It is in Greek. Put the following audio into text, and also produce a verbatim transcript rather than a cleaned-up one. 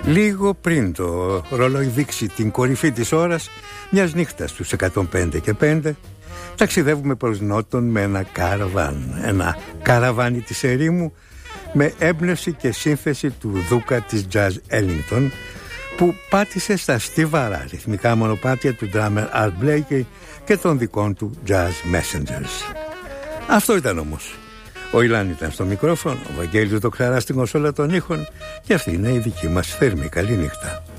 Λίγο πριν το ρολόι δείξει την κορυφή της ώρας μιας νύχτας στους εκατόν πέντε και πέντε, ταξιδεύουμε προς νότον με ένα καραβάν, ένα καραβάνι της ερήμου με έμπνευση και σύνθεση του δούκα της Jazz Ellington, που πάτησε στα στιβαρά ρυθμικά μονοπάτια του drummer Art Blakey και των δικών του Jazz Messengers. Αυτό ήταν όμως. Ο Ηλάν ήταν στο μικρόφωνο, ο Βαγγέλης Δοξαράστηγος όλα των ήχων, και αυτή είναι η δική μας θερμή καλή νύχτα.